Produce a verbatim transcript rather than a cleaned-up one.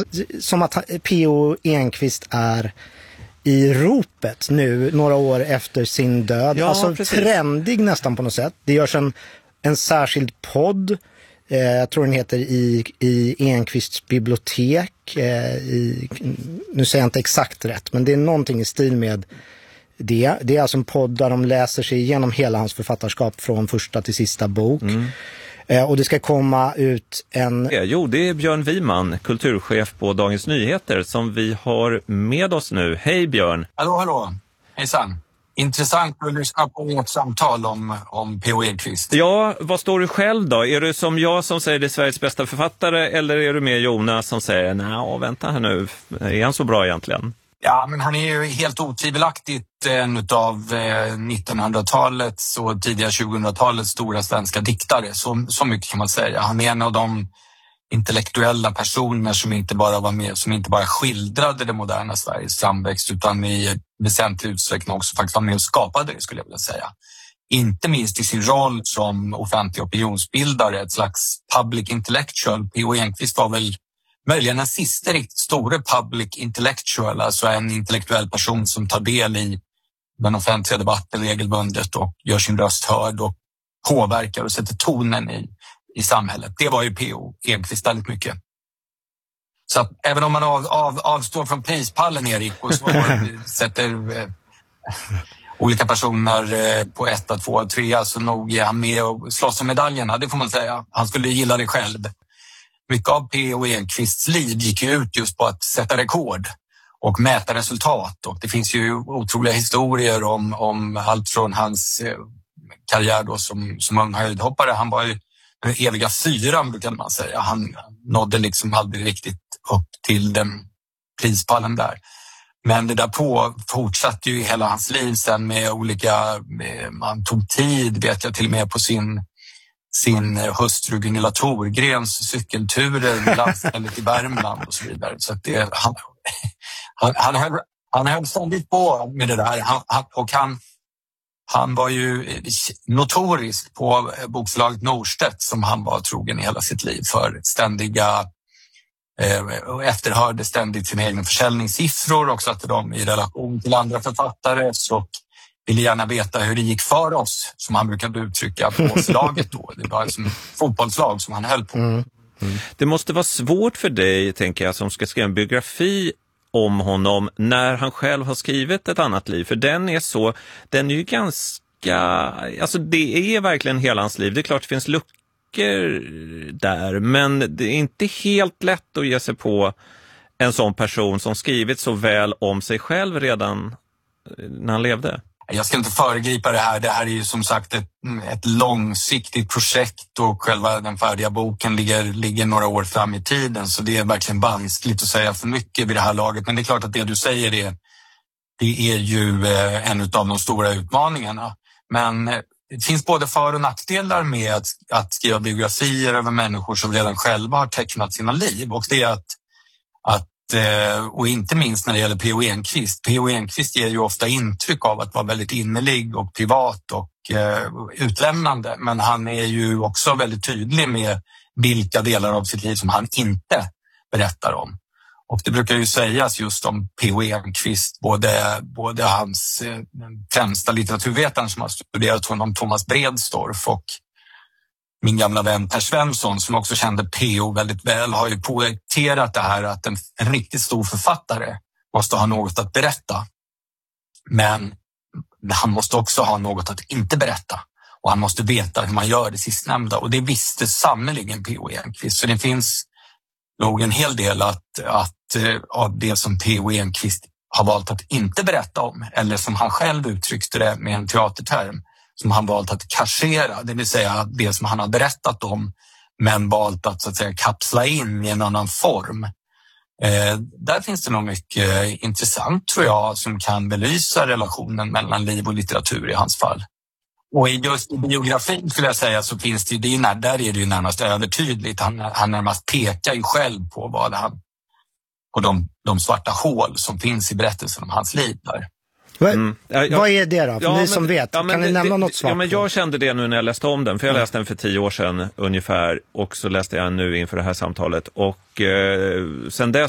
som att P O Enquist är i ropet nu några år efter sin död. Ja, alltså precis. Trendig nästan på något sätt. Det görs en, en särskild podd. Eh, jag tror den heter i, i Enquists bibliotek. Eh, i, nu säger jag inte exakt rätt, men det är någonting i stil med det. Det är alltså en podd där de läser sig igenom hela hans författarskap från första till sista bok. Mm. Eh, och det ska komma ut en... Ja, jo, det är Björn Wiman, kulturchef på Dagens Nyheter, som vi har med oss nu. Hej Björn! Hallå, hallå! Hejsan! Intressant att lyssna på ett samtal om, om P O Enquist. Ja, vad står du själv då? Är du som jag som säger det är Sveriges bästa författare, eller är du med Jonas som säger nej, vänta här nu, är han så bra egentligen? Ja, men han är ju helt otvivelaktigt en av nittonhundratalets och tidiga tjugohundratalets stora svenska diktare. Så, så mycket kan man säga. Han är en av de intellektuella personer som inte bara var med, som inte bara skildrade det moderna Sveriges framväxt, utan i väsentlig utsträckning också faktiskt var med och skapade det, skulle jag vilja säga. Inte minst i sin roll som offentlig opinionsbildare, ett slags public intellectual. P O Enquist var väl möjligen den sista riktigt stora public intellectual, alltså en intellektuell person som tar del i den offentliga debatten regelbundet och gör sin röst hörd och påverkar och sätter tonen i, i samhället. Det var ju P O Enquist väldigt mycket. Så att även om man av, av, avstår från prispallen, Erik, och så sätter eh, olika personer eh, på etta, två, tre, så nog är han med och slåss om medaljerna, det får man säga. Han skulle gilla det själv. Mycket av P O Enquists liv gick ju ut just på att sätta rekord och mäta resultat. Och det finns ju otroliga historier om, om allt från hans eh, karriär då som, som ung höjdhoppare. Han var ju den eviga fyran, brukar man säga. Han nådde liksom aldrig riktigt upp till den prispallen där. Men det där på fortsatte ju hela hans liv sen med olika... Med, man tog tid, vet jag, till och med på sin... sin hustru Gunilla Thorgrens cykelturer med landstället i Värmland och så vidare. Så att det, han, han, han, höll, han höll ständigt på med det där. Han, han, och han, han var ju notorisk på bokförlaget Norstedt, som han var trogen i hela sitt liv för ständiga eh, och efterhörde ständigt sina egna försäljningssiffror och satte dem i relation till andra författare. Så ville gärna veta hur det gick för oss, som han brukade uttrycka på slaget då. Det var som ett fotbollslag som han höll på. Mm. Mm. Det måste vara svårt för dig, tänker jag, som ska skriva en biografi om honom när han själv har skrivit ett annat liv. För den är så, den är ju ganska, alltså det är verkligen hela hans liv. Det är klart det finns luckor där, men det är inte helt lätt att ge sig på en sån person som skrivit så väl om sig själv redan när han levde. Jag ska inte föregripa det här. Det här är ju som sagt ett, ett långsiktigt projekt och själva den färdiga boken ligger, ligger några år fram i tiden. Så det är verkligen vanskligt att säga för mycket vid det här laget. Men det är klart att det du säger är, det är ju en av de stora utmaningarna. Men det finns både för- och nackdelar med att, att skriva biografier över människor som redan själva har tecknat sina liv. Och det är att, att och inte minst när det gäller P O Enquist. P O Enquist ger ju ofta intryck av att vara väldigt innerlig och privat och eh, utlämnande. Men han är ju också väldigt tydlig med vilka delar av sitt liv som han inte berättar om. Och det brukar ju sägas just om P O Enquist, både, både hans eh, främsta litteraturvetaren som har studerat honom, Thomas Bredstorff, och min gamla vän Per Svensson, som också kände P O väldigt väl, har ju poängterat det här att en, en riktigt stor författare måste ha något att berätta. Men han måste också ha något att inte berätta. Och han måste veta hur man gör det sistnämnda. Och det visste sannoliken P O Enquist. Så det finns nog en hel del att, att, av det som P O Enquist har valt att inte berätta om, eller som han själv uttryckte det med en teaterterm, som han valt att kassera, det vill säga det som han har berättat om, men valt att, så att säga, kapsla in i en annan form. Eh, där finns det nog mycket intressant, tror jag, som kan belysa relationen mellan liv och litteratur i hans fall. Och i just i biografin skulle jag säga så finns det, det är, där är det ju närmast övertydligt. Han, han närmast pekar ju själv på vad han, på de, de svarta hål som finns i berättelsen om hans liv där. Mm. Ja, ja. Vad är det då? För ja, ni men, som vet, ja, kan ni det, nämna det, något svart? Ja, men jag kände det nu när jag läste om den, för jag läste den för tio år sedan ungefär, och så läste jag nu inför det här samtalet, och eh, sen dess